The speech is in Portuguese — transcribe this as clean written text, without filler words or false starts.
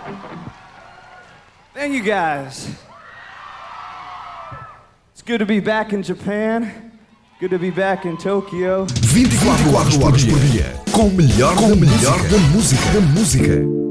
Thank you guys. It's good to be back in Japan. Good to be back in Tokyo. 24 horas por dia, com o melhor da música.